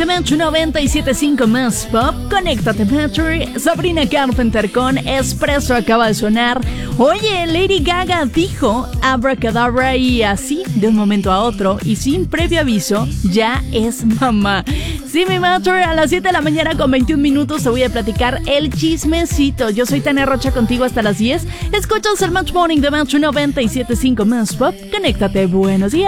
de Metro 97.5 más pop. Conéctate, Metro. Sabrina Carpenter con Espresso acaba de sonar. Oye, Lady Gaga dijo abracadabra y así, de un momento a otro y sin previo aviso, ya es mamá. Sí, mi Metro, a las 7 de la mañana con 21 minutos te voy a platicar el chismecito. Yo soy Tania Rocha contigo hasta las 10. Escuchas el Match Morning de Metro 97.5 más pop. Conéctate, buenos días.